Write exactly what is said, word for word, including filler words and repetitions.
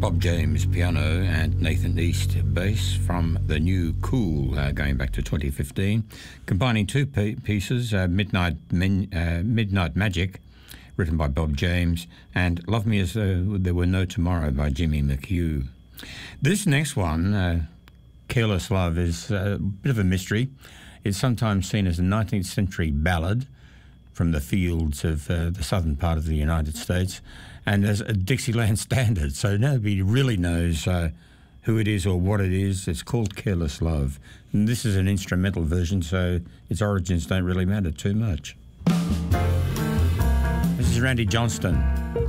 Bob James piano and Nathan East bass from the new Cool, uh, going back to twenty fifteen, combining two p- pieces, uh, Midnight Men- uh, Midnight Magic, written by Bob James, and Love Me As Though There Were No Tomorrow by Jimmy McHugh. This next one, uh, Careless Love, is a bit of a mystery. It's sometimes seen as a nineteenth century ballad from the fields of uh, the southern part of the United States, and as a Dixieland standard, so nobody really knows uh, who it is or what it is. It's called Careless Love. And this is an instrumental version, so its origins don't really matter too much. This is Randy Johnston.